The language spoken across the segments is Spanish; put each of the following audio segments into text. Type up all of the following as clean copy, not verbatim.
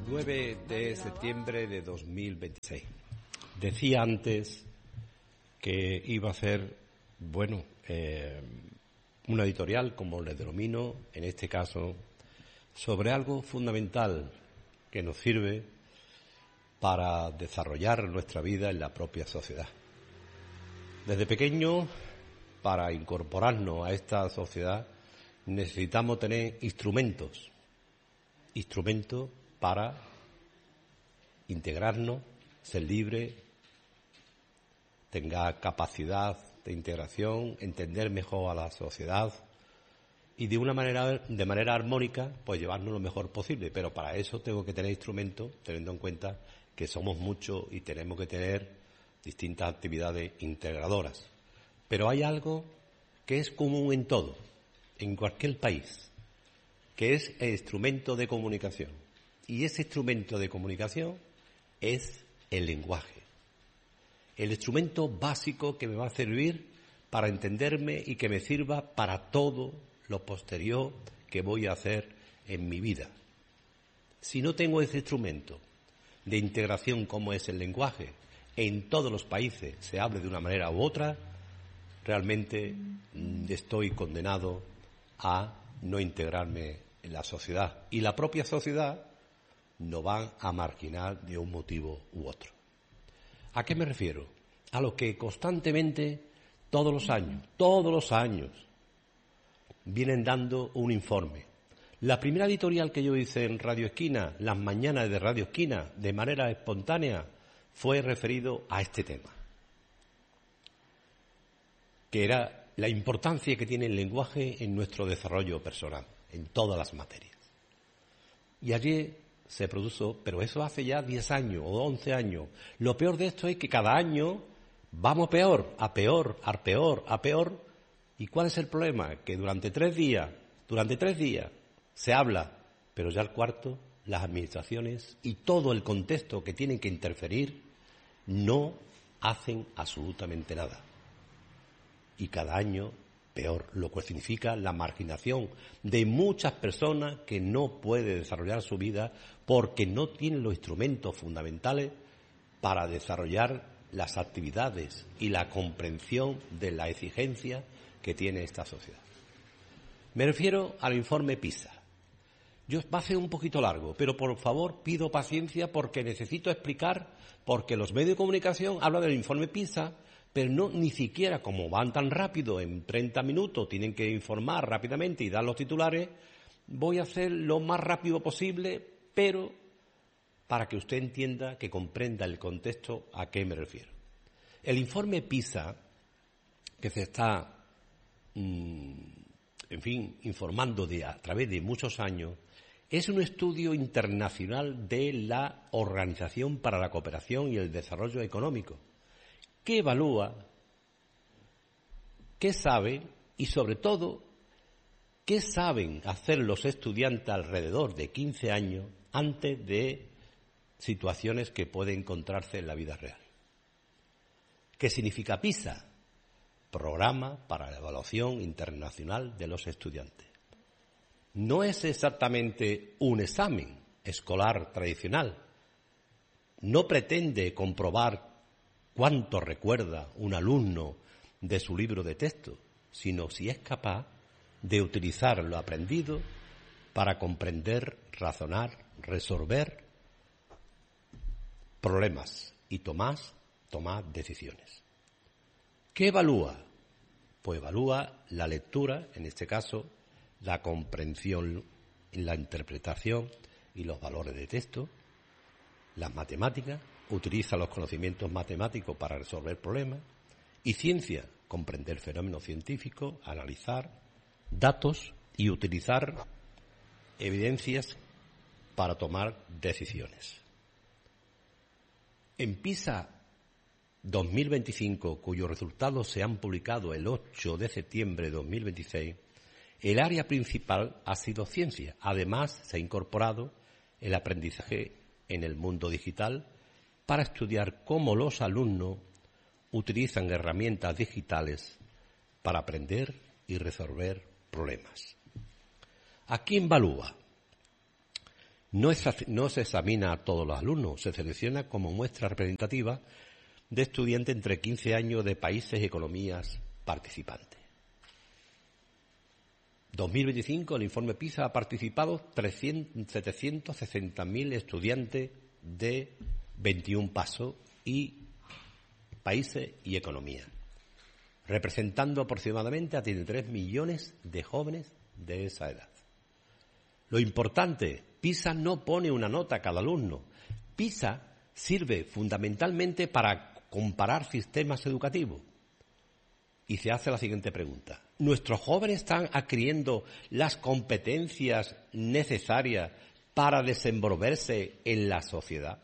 9 de septiembre de 2026. Decía antes que iba a hacer, una editorial, como le denomino, en este caso, sobre algo fundamental que nos sirve para desarrollar nuestra vida en la propia sociedad. Desde pequeño, para incorporarnos a esta sociedad, necesitamos tener instrumentos para integrarnos, ser libre, tenga capacidad de integración, entender mejor a la sociedad y de manera armónica, pues llevarnos lo mejor posible. Pero para eso tengo que tener instrumentos, teniendo en cuenta que somos muchos y tenemos que tener distintas actividades integradoras. Pero hay algo que es común en todo, en cualquier país, que es el instrumento de comunicación. Y ese instrumento de comunicación es el lenguaje. El instrumento básico que me va a servir para entenderme y que me sirva para todo lo posterior que voy a hacer en mi vida. Si no tengo ese instrumento de integración como es el lenguaje, en todos los países se hable de una manera u otra, realmente estoy condenado a no integrarme en la sociedad. Y la propia sociedad nos va a marginar de un motivo u otro. ¿A qué me refiero? A lo que constantemente, todos los años, vienen dando un informe. La primera editorial que yo hice en Radio Esquina, las mañanas de Radio Esquina, de manera espontánea, fue referido a este tema, que era la importancia que tiene el lenguaje en nuestro desarrollo personal, en todas las materias. Y allí se produjo, pero eso hace ya 10 años o 11 años. Lo peor de esto es que cada año vamos peor. ¿Y cuál es el problema? Que durante tres días se habla, pero ya el cuarto, las administraciones y todo el contexto que tienen que interferir no hacen absolutamente nada. Y cada año peor, lo que significa la marginación de muchas personas que no pueden desarrollar su vida porque no tienen los instrumentos fundamentales para desarrollar las actividades y la comprensión de la exigencia que tiene esta sociedad. Me refiero al informe PISA. Va a ser un poquito largo, pero por favor pido paciencia porque necesito explicar, porque los medios de comunicación hablan del informe PISA, pero no ni siquiera, como van tan rápido, en 30 minutos tienen que informar rápidamente y dar los titulares, voy a hacer lo más rápido posible, pero para que usted entienda, que comprenda el contexto a qué me refiero. El informe PISA, que se está, informando a través de muchos años, es un estudio internacional de la Organización para la Cooperación y el Desarrollo Económico, que evalúa, qué sabe y, sobre todo, qué saben hacer los estudiantes alrededor de 15 años antes de situaciones que pueden encontrarse en la vida real. ¿Qué significa PISA? Programa para la Evaluación Internacional de los Estudiantes. No es exactamente un examen escolar tradicional. No pretende comprobar cuánto recuerda un alumno de su libro de texto, sino si es capaz de utilizar lo aprendido para comprender, razonar, resolver problemas y tomar decisiones. ¿Qué evalúa? Pues evalúa la lectura, en este caso, la comprensión, la interpretación y los valores de texto, las matemáticas, utiliza los conocimientos matemáticos para resolver problemas, y ciencia, comprender fenómenos científicos, analizar datos y utilizar evidencias para tomar decisiones. En PISA 2025, cuyos resultados se han publicado el 8 de septiembre de 2026, el área principal ha sido ciencia. Además, se ha incorporado el aprendizaje en el mundo digital para estudiar cómo los alumnos utilizan herramientas digitales para aprender y resolver problemas. ¿A quién evalúa? No se examina a todos los alumnos, se selecciona como muestra representativa de estudiantes entre 15 años de países y economías participantes. 2025, el informe PISA ha participado 760.000 estudiantes de 21 países y economías, representando aproximadamente a 33 millones de jóvenes de esa edad. Lo importante, PISA no pone una nota a cada alumno. PISA sirve fundamentalmente para comparar sistemas educativos. Y se hace la siguiente pregunta. ¿Nuestros jóvenes están adquiriendo las competencias necesarias para desenvolverse en la sociedad?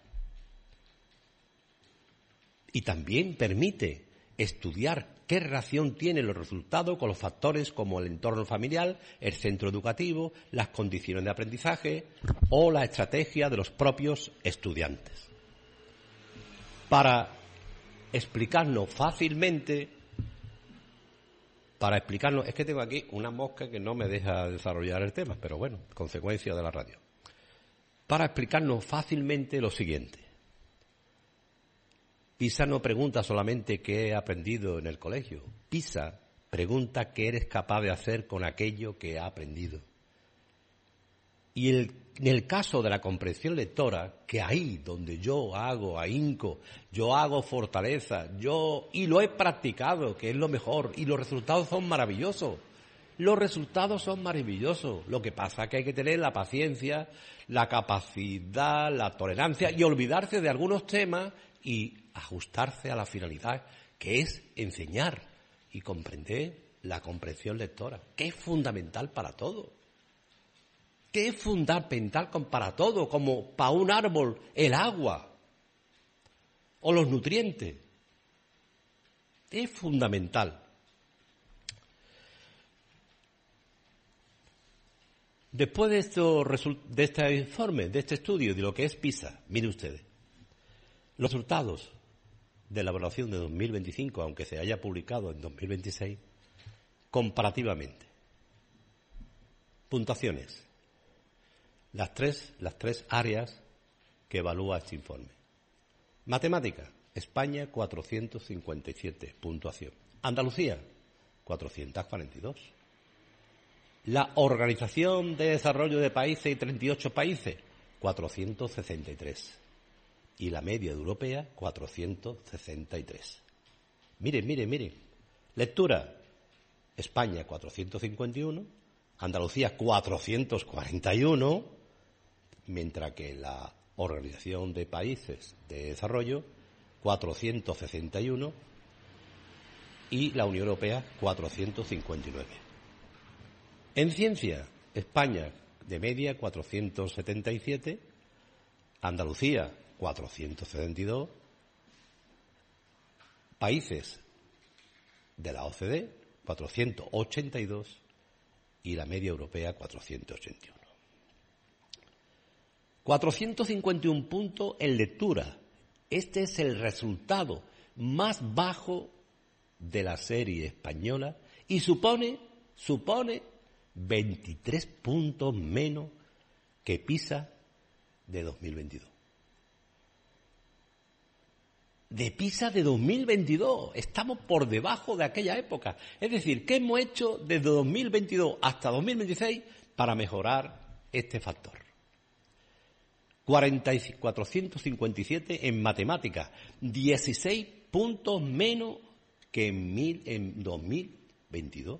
Y también permite estudiar qué relación tienen los resultados con los factores como el entorno familiar, el centro educativo, las condiciones de aprendizaje o la estrategia de los propios estudiantes. Para explicarnos fácilmente, es que tengo aquí una mosca que no me deja desarrollar el tema, pero bueno, consecuencia de la radio. Para explicarnos fácilmente lo siguiente. PISA no pregunta solamente qué he aprendido en el colegio. PISA pregunta qué eres capaz de hacer con aquello que ha aprendido. Y en el caso de la comprensión lectora, que ahí donde yo hago ahínco, yo hago fortaleza, y lo he practicado, que es lo mejor, y los resultados son maravillosos. Los resultados son maravillosos. Lo que pasa es que hay que tener la paciencia, la capacidad, la tolerancia y olvidarse de algunos temas y ajustarse a la finalidad, que es enseñar y comprender la comprensión lectora, que es fundamental para todo. Que es fundamental para todo, como para un árbol el agua o los nutrientes. Es fundamental. Después de este informe, de este estudio, de lo que es PISA, miren ustedes, los resultados de la evaluación de 2025, aunque se haya publicado en 2026, comparativamente. Puntuaciones. Las tres áreas que evalúa este informe. Matemática, España 457, puntuación. Andalucía, 442. La Organización de Desarrollo de Países y 38 países, 463. Y la media europea, 463. Miren. Lectura, España 451, Andalucía 441, mientras que la Organización de Países de Desarrollo 461 y la Unión Europea 459. En ciencia, España de media 477, Andalucía 472, países de la OCDE 482 y la media europea 481. 451 puntos en lectura. Este es el resultado más bajo de la serie española y supone 23 puntos menos que PISA de 2022. De PISA de 2022. Estamos por debajo de aquella época. Es decir, ¿qué hemos hecho desde 2022 hasta 2026 para mejorar este factor? 457 en matemáticas, 16 puntos menos que en 2022.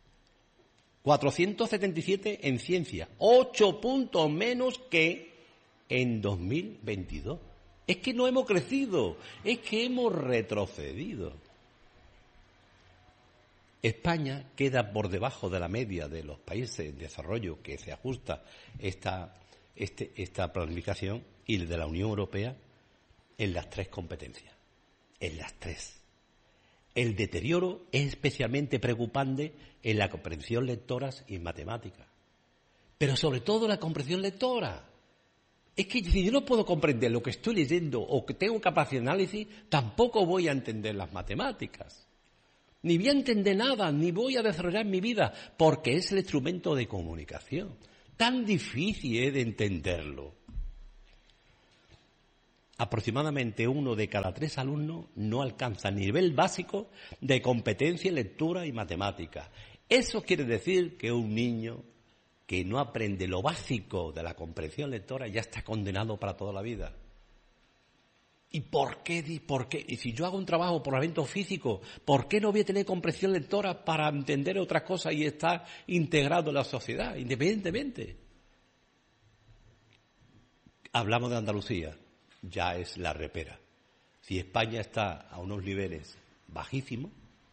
477 en ciencia, 8 puntos menos que en 2022. Es que no hemos crecido, es que hemos retrocedido. España queda por debajo de la media de los países en desarrollo que se ajusta esta planificación y de la Unión Europea en las tres competencias. En las tres. El deterioro es especialmente preocupante en la comprensión lectora y en matemáticas. Pero sobre todo la comprensión lectora. Es que si yo no puedo comprender lo que estoy leyendo o que tengo capacidad de análisis, tampoco voy a entender las matemáticas. Ni voy a entender nada, ni voy a desarrollar mi vida, porque es el instrumento de comunicación. Tan difícil es de entenderlo. aproximadamente 1 de cada 3 alumnos no alcanza el nivel básico de competencia en lectura y matemática. Eso quiere decir que un niño que no aprende lo básico de la comprensión lectora ya está condenado para toda la vida. ¿Y por qué? Y si yo hago un trabajo por evento físico, ¿por qué no voy a tener comprensión lectora para entender otras cosas y estar integrado en la sociedad, independientemente? Hablamos de Andalucía, ya es la repera. Si España está a unos niveles bajísimos,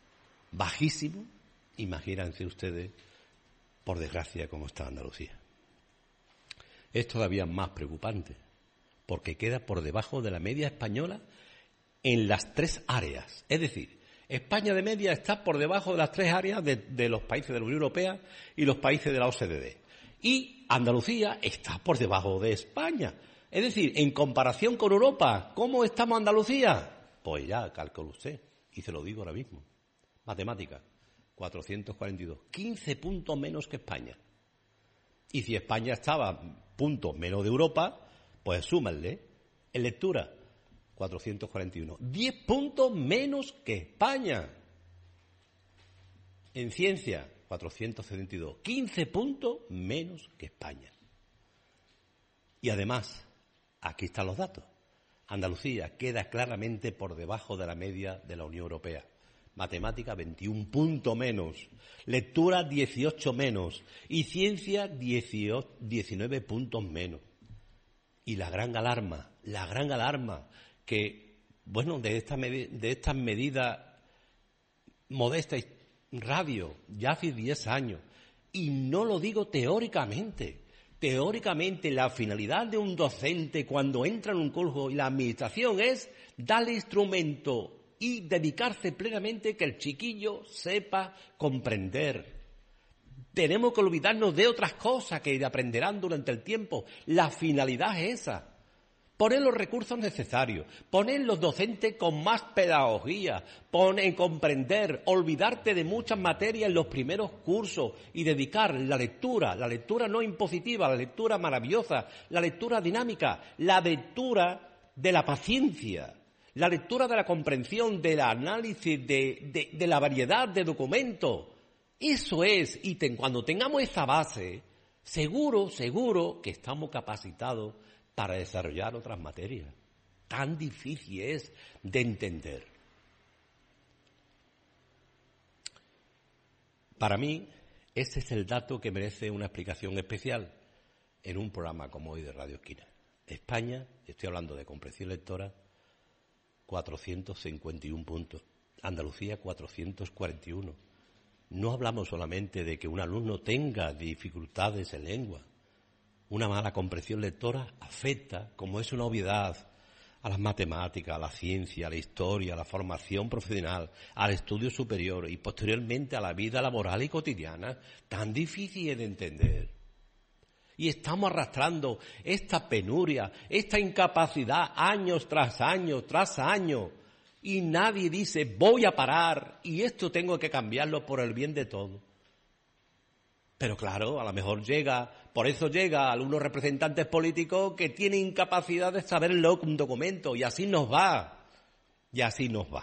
imagínense ustedes, por desgracia, cómo está Andalucía. Es todavía más preocupante, porque queda por debajo de la media española en las 3 áreas. Es decir, España de media está por debajo de las 3 áreas de los países de la Unión Europea y los países de la OCDE. Y Andalucía está por debajo de España. Es decir, en comparación con Europa, ¿cómo estamos Andalucía? Pues ya, cálculo usted, y se lo digo ahora mismo. Matemática, 442, 15 puntos menos que España. Y si España estaba puntos menos de Europa, pues súmenle. En lectura, 441, 10 puntos menos que España. En ciencia, 472, 15 puntos menos que España. Y además, aquí están los datos. Andalucía queda claramente por debajo de la media de la Unión Europea. Matemática, 21 puntos menos. Lectura, 18 menos. Y ciencia, 19 puntos menos. Y la gran alarma, que, bueno, de estas medidas modestas, radio, ya hace 10 años. Y no lo digo teóricamente. Teóricamente, la finalidad de un docente cuando entra en un curso y la administración es darle instrumento y dedicarse plenamente que el chiquillo sepa comprender. Tenemos que olvidarnos de otras cosas que aprenderán durante el tiempo. La finalidad es esa. Poner los recursos necesarios, poner los docentes con más pedagogía, poner comprender, olvidarte de muchas materias en los primeros cursos y dedicar la lectura no impositiva, la lectura maravillosa, la lectura dinámica, la lectura de la paciencia, la lectura de la comprensión, del análisis, de la variedad de documentos. Eso es, y cuando tengamos esa base, seguro que estamos capacitados para desarrollar otras materias. Tan difícil es de entender. Para mí, ese es el dato que merece una explicación especial en un programa como hoy de Radio Esquina. España, estoy hablando de comprensión lectora, 451 puntos. Andalucía, 441. No hablamos solamente de que un alumno tenga dificultades en lengua. Una mala comprensión lectora afecta, como es una obviedad, a las matemáticas, a la ciencia, a la historia, a la formación profesional, al estudio superior y posteriormente a la vida laboral y cotidiana, tan difícil de entender. Y estamos arrastrando esta penuria, esta incapacidad años tras año, y nadie dice voy a parar y esto tengo que cambiarlo por el bien de todos. Pero claro, a lo mejor por eso llega a algunos representantes políticos que tienen incapacidad de saber un documento, y así nos va. Y eso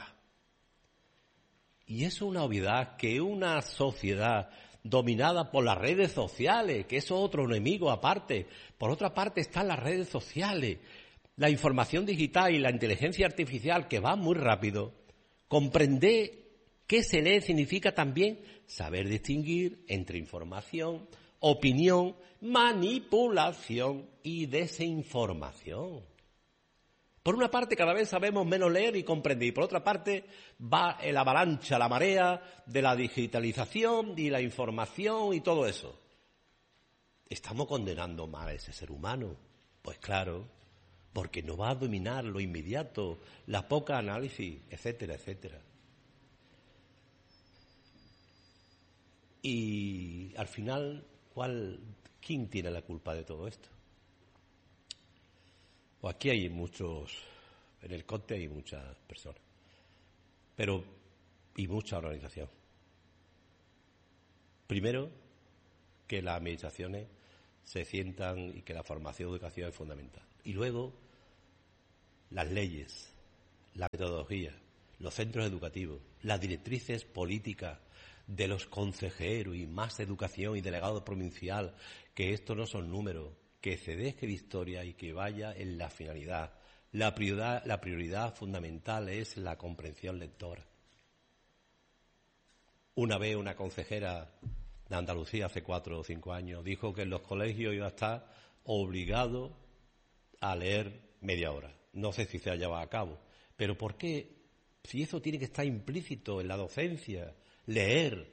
es una obviedad que una sociedad dominada por las redes sociales, que eso es otro enemigo aparte. Por otra parte están las redes sociales, la información digital y la inteligencia artificial que va muy rápido. Comprender qué se lee significa también saber distinguir entre información, opinión, manipulación y desinformación. Por una parte, cada vez sabemos menos leer y comprender, y por otra parte va el avalancha, la marea de la digitalización y la información y todo eso. ¿Estamos condenando mal a ese ser humano? Pues claro, porque no va a dominar lo inmediato, la poca análisis, etcétera, etcétera. Y al final, ¿quién tiene la culpa de todo esto? Pues aquí hay en el CONTE hay muchas personas, y mucha organización. Primero, que las administraciones se sientan y que la formación y educación es fundamental. Y luego, las leyes, la metodología, los centros educativos, las directrices políticas de los consejeros y más educación y delegado provincial, que esto no son números, que se deje de historia y que vaya en la finalidad. La prioridad fundamental es la comprensión lectora. Una vez una consejera de Andalucía hace 4 o 5 años dijo que en los colegios iba a estar obligado a leer media hora. No sé si se ha llevado a cabo. Pero ¿por qué? Si eso tiene que estar implícito en la docencia. Leer,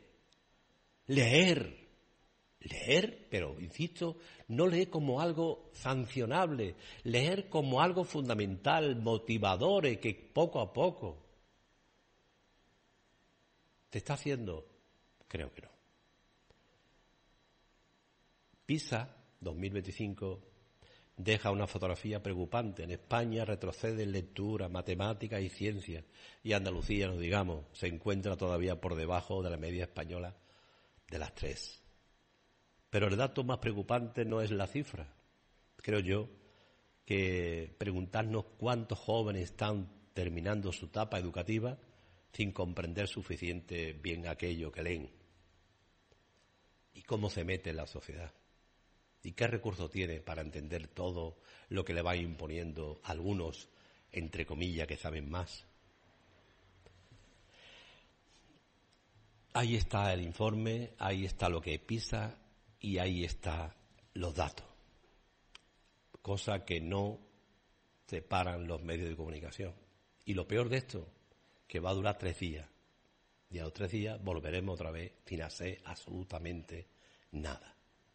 pero, insisto, no leer como algo sancionable, leer como algo fundamental, motivador, que poco a poco te está haciendo. Creo que no. PISA 2025 deja una fotografía preocupante. En España retrocede en lectura, matemáticas y ciencias. Y Andalucía, no digamos, se encuentra todavía por debajo de la media española de las 3. Pero el dato más preocupante no es la cifra. Creo yo que preguntarnos cuántos jóvenes están terminando su etapa educativa sin comprender suficiente bien aquello que leen. Y cómo se mete en la sociedad. ¿Y qué recursos tiene para entender todo lo que le va imponiendo algunos, entre comillas, que saben más? Ahí está el informe, ahí está lo que PISA y ahí están los datos. Cosa que no separan los medios de comunicación. Y lo peor de esto, que va a durar 3 días. Y a los 3 días volveremos otra vez sin hacer absolutamente nada.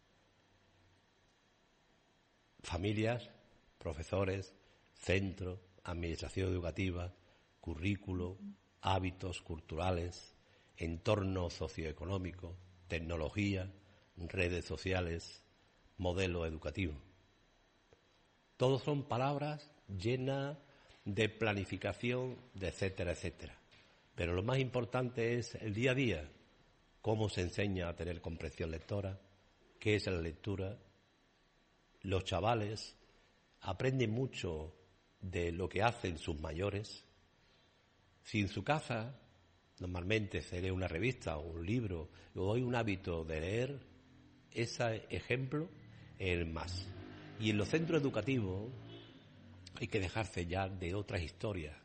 Familias, profesores, centros, administración educativa, currículo, hábitos culturales, entorno socioeconómico, tecnología, redes sociales, modelo educativo. Todos son palabras llenas de planificación, de etcétera, etcétera. Pero lo más importante es el día a día, cómo se enseña a tener comprensión lectora, qué es la lectura. Los chavales aprenden mucho de lo que hacen sus mayores. Si en su casa normalmente se lee una revista o un libro o hay un hábito de leer, ese ejemplo es el más. Y en los centros educativos hay que dejarse ya de otras historias,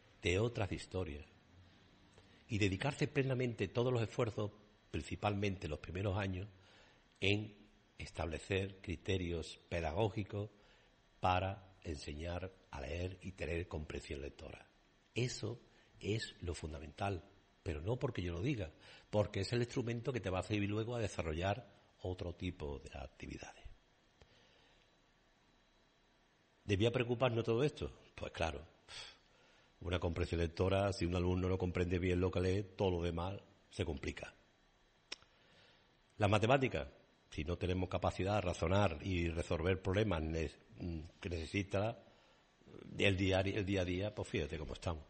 y dedicarse plenamente todos los esfuerzos, principalmente los primeros años, en establecer criterios pedagógicos para enseñar a leer y tener comprensión lectora. Eso es lo fundamental, pero no porque yo lo diga, porque es el instrumento que te va a servir luego a desarrollar otro tipo de actividades. ¿Debía preocuparnos todo esto? Pues claro, una comprensión lectora, si un alumno no comprende bien lo que lee, todo lo demás se complica. La matemática, si no tenemos capacidad de razonar y resolver problemas que necesita el día a día, pues fíjate cómo estamos.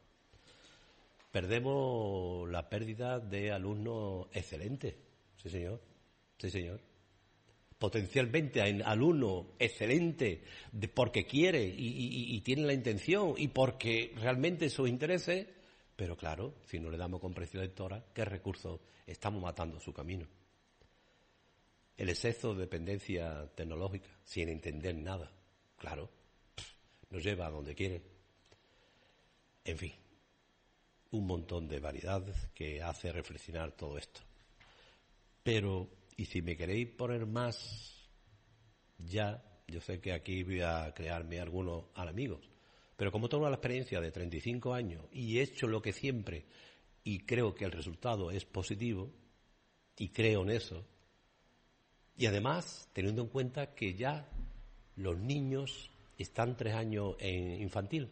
Perdemos la pérdida de alumnos excelentes. Sí, señor. Potencialmente hay alumnos excelentes porque quiere y tiene la intención y porque realmente sus intereses, pero claro, si no le damos comprensión lectora, ¿qué recursos estamos matando su camino? El exceso de dependencia tecnológica, sin entender nada, claro, nos lleva a donde quiere. En fin, un montón de variedades que hace reflexionar todo esto. Pero, y si me queréis poner más, ya, yo sé que aquí voy a crearme algunos enemigos, pero como tengo la experiencia de 35 años y he hecho lo que siempre y creo que el resultado es positivo, y creo en eso, y además, teniendo en cuenta que ya los niños están 3 años en infantil.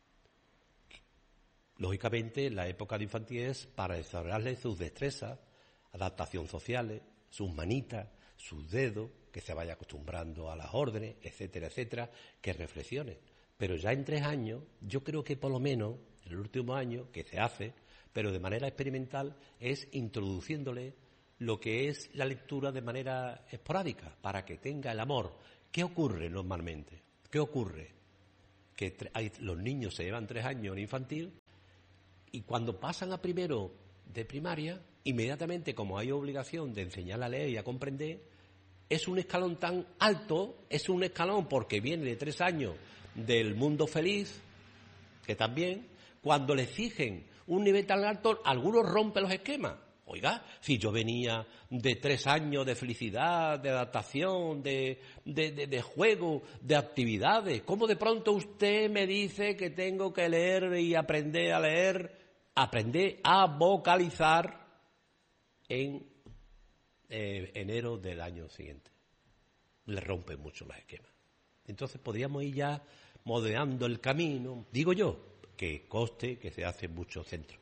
Lógicamente, la época de infantil es para desarrollarles sus destrezas, adaptación sociales, sus manitas, sus dedos, que se vaya acostumbrando a las órdenes, etcétera, etcétera, que reflexione. Pero ya en 3 años, yo creo que por lo menos, en el último año, que se hace, pero de manera experimental, es introduciéndole lo que es la lectura de manera esporádica, para que tenga el amor. ¿Qué ocurre normalmente? ¿Qué ocurre? que los niños se llevan 3 años en infantil y cuando pasan a primero de primaria, inmediatamente, como hay obligación de enseñar a leer y a comprender, es un escalón tan alto, es un escalón porque viene de 3 años del mundo feliz, que también, cuando le exigen un nivel tan alto, algunos rompen los esquemas. Oiga, si yo venía de 3 años de felicidad, de adaptación, de juego, de actividades, ¿cómo de pronto usted me dice que tengo que leer y aprender a leer, aprender a vocalizar en enero del año siguiente? Le rompe mucho los esquemas. Entonces podríamos ir ya modelando el camino, digo yo, que conste que se hace en muchos centros.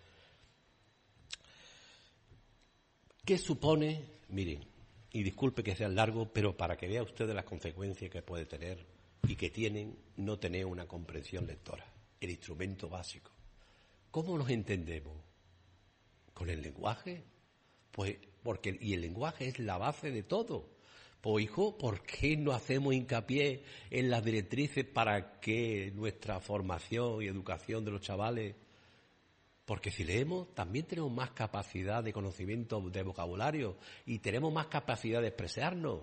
¿Qué supone? Miren, y disculpe que sea largo, pero para que vea ustedes las consecuencias que puede tener y que tienen no tener una comprensión lectora, el instrumento básico. ¿Cómo nos entendemos? ¿Con el lenguaje? Pues y el lenguaje es la base de todo. Pues hijo, ¿por qué no hacemos hincapié en las directrices para que nuestra formación y educación de los chavales? Porque si leemos, también tenemos más capacidad de conocimiento de vocabulario y tenemos más capacidad de expresarnos.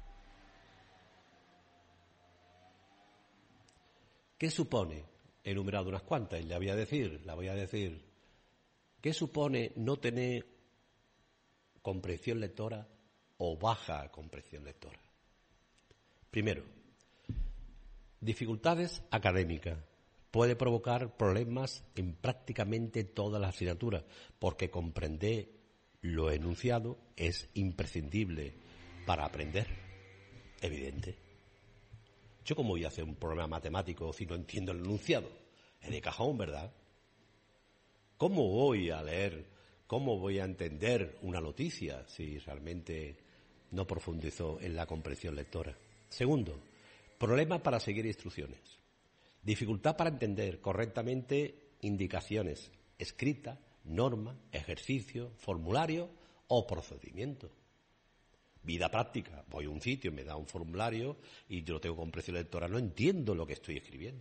¿Qué supone? He enumerado unas cuantas y la voy a decir. ¿Qué supone no tener comprensión lectora o baja comprensión lectora? Primero, dificultades académicas. Puede provocar problemas en prácticamente todas las asignaturas, porque comprender lo enunciado es imprescindible para aprender. Evidente. ¿Yo cómo voy a hacer un problema matemático si no entiendo el enunciado? Es de cajón, ¿verdad? ¿Cómo voy a leer, cómo voy a entender una noticia si realmente no profundizo en la comprensión lectora? Segundo, problemas para seguir instrucciones. Dificultad para entender correctamente indicaciones, escritas, normas, ejercicios, formularios o procedimientos. Vida práctica. Voy a un sitio, me da un formulario y yo no tengo comprensión lectora, no entiendo lo que estoy escribiendo.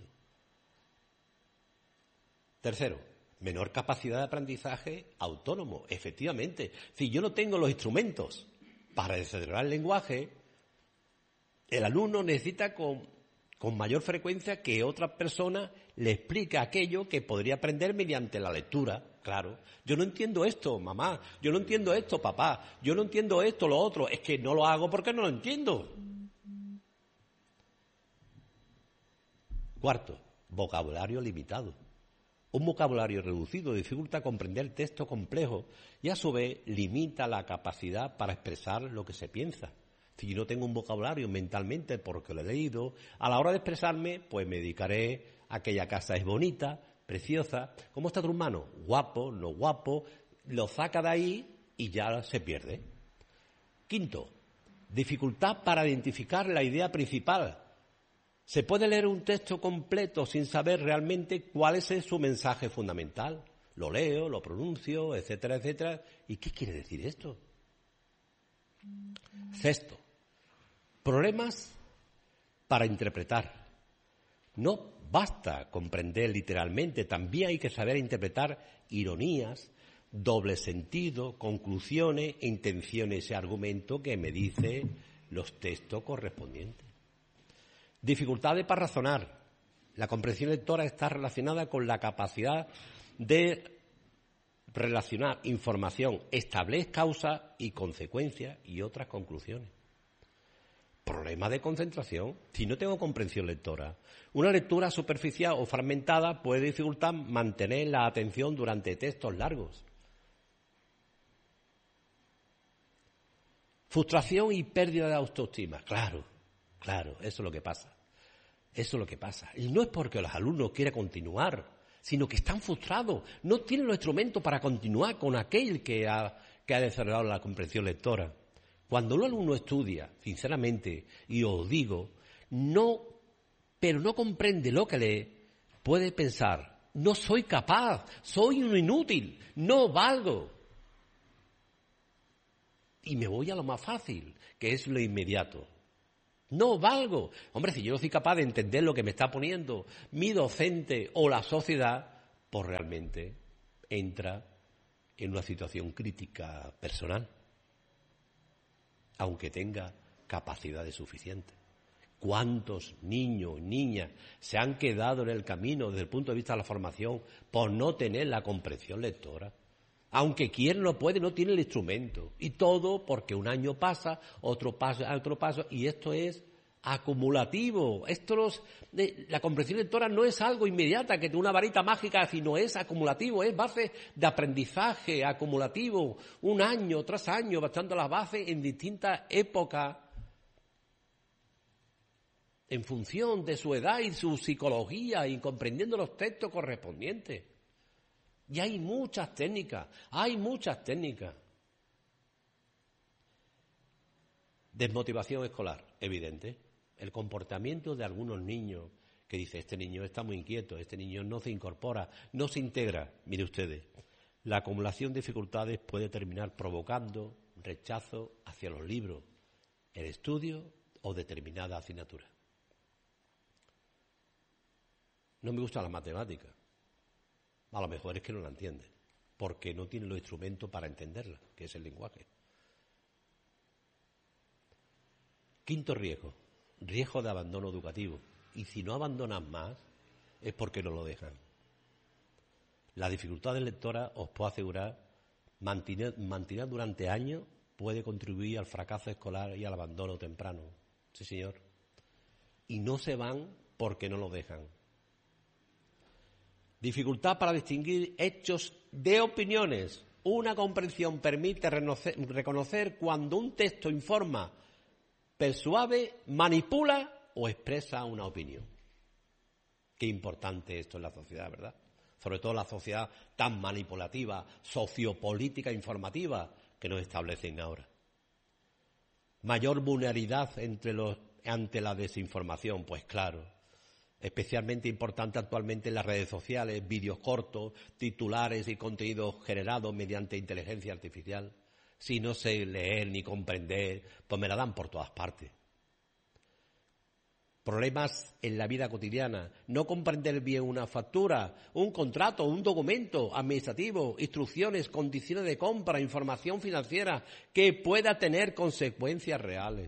Tercero, menor capacidad de aprendizaje autónomo. Efectivamente, si yo no tengo los instrumentos para desarrollar el lenguaje, el alumno necesita con mayor frecuencia que otra persona le explique aquello que podría aprender mediante la lectura. Claro, yo no entiendo esto, mamá, yo no entiendo esto, papá, yo no entiendo esto, lo otro, es que no lo hago porque no lo entiendo. Cuarto, vocabulario limitado. Un vocabulario reducido dificulta comprender texto complejo y a su vez limita la capacidad para expresar lo que se piensa. Si yo no tengo un vocabulario mentalmente porque lo he leído, a la hora de expresarme, pues me dedicaré a aquella casa es bonita, preciosa. ¿Cómo está tu hermano? Guapo, no guapo. Lo saca de ahí y ya se pierde. Quinto, dificultad para identificar la idea principal. Se puede leer un texto completo sin saber realmente cuál es su mensaje fundamental. Lo leo, lo pronuncio, etcétera, etcétera. ¿Y qué quiere decir esto? Sexto, problemas para interpretar. No basta comprender literalmente, también hay que saber interpretar ironías, doble sentido, conclusiones, intenciones y argumentos que me dicen los textos correspondientes. Dificultades para razonar. La comprensión lectora está relacionada con la capacidad de relacionar información, establece causas y consecuencias y otras conclusiones. Problema de concentración. Si no tengo comprensión lectora, una lectura superficial o fragmentada puede dificultar mantener la atención durante textos largos. Frustración y pérdida de autoestima. Claro, eso es lo que pasa. Eso es lo que pasa. Y no es porque los alumnos quieran continuar, sino que están frustrados, no tienen los instrumentos para continuar con aquel que ha desarrollado la comprensión lectora. Cuando un alumno estudia, sinceramente, y os digo, pero no comprende lo que lee, puede pensar, no soy capaz, soy un inútil, no valgo. Y me voy a lo más fácil, que es lo inmediato. No valgo. Hombre, si yo no soy capaz de entender lo que me está poniendo mi docente o la sociedad, pues realmente entra en una situación crítica personal, aunque tenga capacidades suficientes. ¿Cuántos niños, niñas se han quedado en el camino desde el punto de vista de la formación por no tener la comprensión lectora? Aunque quien no puede, no tiene el instrumento. Y todo porque un año pasa, otro paso, y esto es acumulativo. La comprensión lectora no es algo inmediata, que una varita mágica, sino es acumulativo, es base de aprendizaje acumulativo, un año tras año, bastando las bases en distintas épocas, en función de su edad y su psicología, y comprendiendo los textos correspondientes. Y hay muchas técnicas. Desmotivación escolar, evidente. El comportamiento de algunos niños que dice, este niño está muy inquieto, este niño no se incorpora, no se integra. Mire ustedes, la acumulación de dificultades puede terminar provocando rechazo hacia los libros, el estudio o determinada asignatura. No me gusta la matemática. A lo mejor es que no la entienden, porque no tienen los instrumentos para entenderla, que es el lenguaje. Quinto riesgo de abandono educativo. Y si no abandonan más, es porque no lo dejan. Las dificultades lectoras, os puedo asegurar, mantener durante años puede contribuir al fracaso escolar y al abandono temprano. Sí, señor. Y no se van porque no lo dejan. Dificultad para distinguir hechos de opiniones. Una comprensión permite reconocer cuando un texto informa, persuade, manipula o expresa una opinión. Qué importante esto en la sociedad, ¿verdad? Sobre todo la sociedad tan manipulativa, sociopolítica, informativa que nos establecen ahora. Mayor vulnerabilidad ante la desinformación, pues claro. Especialmente importante actualmente en las redes sociales, vídeos cortos, titulares y contenidos generados mediante inteligencia artificial. Si no sé leer ni comprender, pues me la dan por todas partes. Problemas en la vida cotidiana, no comprender bien una factura, un contrato, un documento administrativo, instrucciones, condiciones de compra, información financiera que pueda tener consecuencias reales.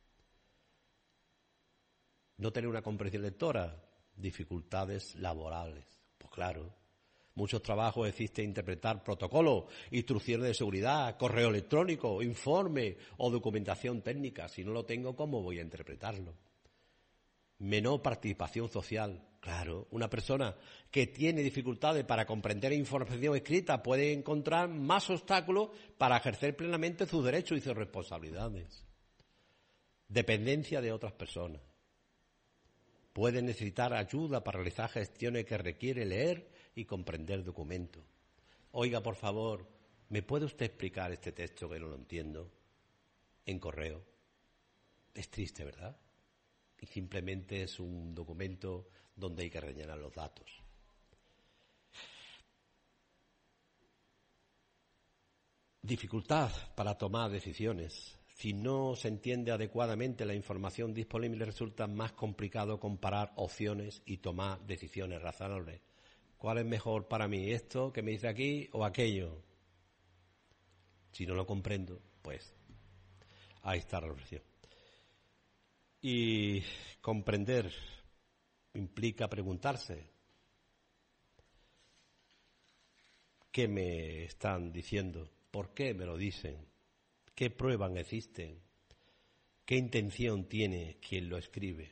No tener una comprensión lectora, dificultades laborales. Pues claro, muchos trabajos existe interpretar protocolos, instrucciones de seguridad, correo electrónico, informe o documentación técnica. Si no lo tengo, ¿cómo voy a interpretarlo? Menor participación social. Claro, una persona que tiene dificultades para comprender información escrita puede encontrar más obstáculos para ejercer plenamente sus derechos y sus responsabilidades. Dependencia de otras personas. Puede necesitar ayuda para realizar gestiones que requiere leer y comprender documentos. Oiga, por favor, ¿me puede usted explicar este texto que no lo entiendo? En correo. Es triste, ¿verdad? Y simplemente es un documento donde hay que rellenar los datos. Dificultad para tomar decisiones. Si no se entiende adecuadamente la información disponible, resulta más complicado comparar opciones y tomar decisiones razonables. ¿Cuál es mejor para mí, esto que me dice aquí o aquello? Si no lo comprendo, pues ahí está la reflexión. Y comprender implica preguntarse, ¿qué me están diciendo? ¿Por qué me lo dicen? ¿Qué pruebas existen? ¿Qué intención tiene quien lo escribe?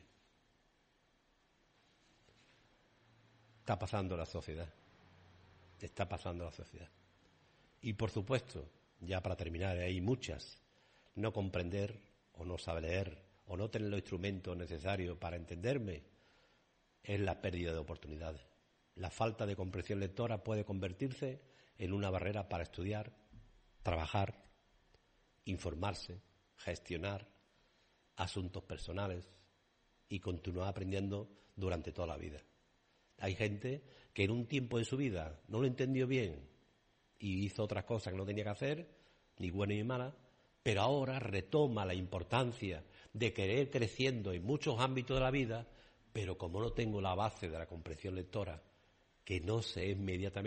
Está pasando la sociedad. Y por supuesto, ya para terminar, hay muchas. No comprender o no saber leer o no tener los instrumentos necesarios para entenderme es la pérdida de oportunidades. La falta de comprensión lectora puede convertirse en una barrera para estudiar, trabajar, informarse, gestionar asuntos personales y continuar aprendiendo durante toda la vida. Hay gente que en un tiempo de su vida no lo entendió bien y hizo otras cosas que no tenía que hacer, ni buena ni mala, pero ahora retoma la importancia de querer creciendo en muchos ámbitos de la vida, pero como no tengo la base de la comprensión lectora, que no sé inmediatamente